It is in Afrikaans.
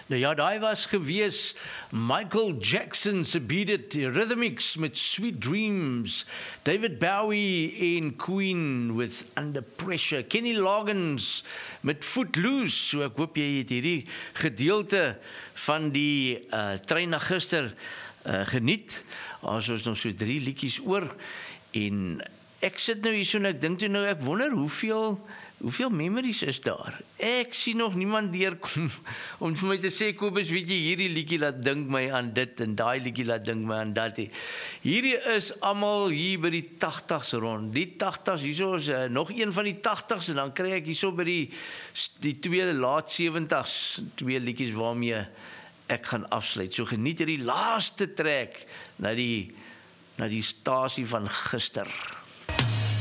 Nou ja, daai was gewees Michael Jackson se Beat It, Rhythmics met Sweet Dreams, David Bowie en Queen with Under Pressure, Kenny Loggins met Footloose. So ek hoop jy het hierdie gedeelte van die trein na gister geniet. Ons nog so 3 liedjies oor en ek sit nou hier so en ek dink toe nou, ek wonder hoeveel memories is daar. Ek sien nog niemand deurkom om vir my te sê, Kobus, weet jy, hierdie liedjie laat dink my aan dit en daai liedjie laat dink my aan dat. Hierdie is almal hier by die 80s rond. Die 80s, hierso is nog een van die 80s en dan kry ek hierso by die 2 laat 70s, 2 liedjies waarmee ek gaan afsluit. So geniet hierdie laaste trek na die stasie van gister.